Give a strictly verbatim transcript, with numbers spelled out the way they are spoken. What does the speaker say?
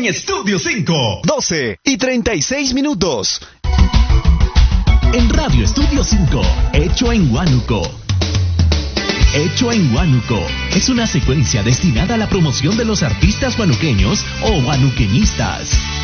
en Estudio cinco. doce y treinta y seis minutos. En Radio Estudio cinco, hecho en Huánuco. Hecho en Huánuco es una secuencia destinada a la promoción de los artistas huanuqueños o huanuqueñistas.